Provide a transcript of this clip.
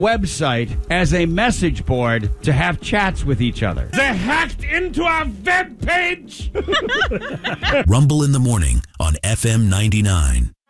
website as a message board to have chats with each other. They hacked into our web page. Rumble in the Morning on FM 99.